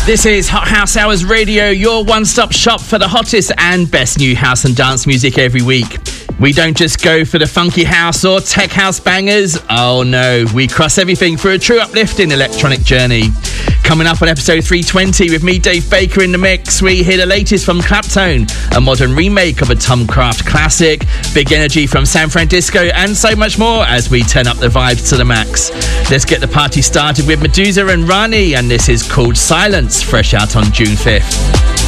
This is Hot House Hours Radio, your one-stop shop for the hottest and best new house and dance music every week. We don't just go for the funky house or tech house bangers. Oh no, we cross everything for a true uplifting electronic journey. Coming up on episode 320 with me, Dave Baker, in the mix, we hear the latest from Claptone, a modern remake of a Tom Craft classic, big energy from San Francisco, and so much more as we turn up the vibes to the max. Let's get the party started with Medusa and Rani, and this is called Silence, fresh out on June 5th.